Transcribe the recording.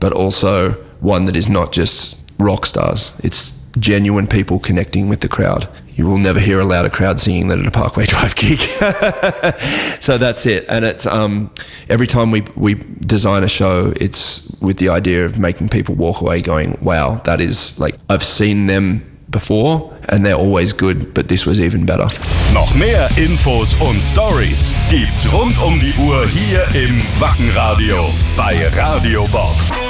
but also one that is not just rock stars. It's genuine people connecting with the crowd. You will never hear a louder crowd singing than at a Parkway Drive gig. So that's it. And it's every time we design a show, it's with the idea of making people walk away going, wow, that is like, I've seen them before and they're always good, but this was even better. Noch mehr Infos und Stories gibt's rund um die Uhr hier im Wackenradio bei Radio Bob.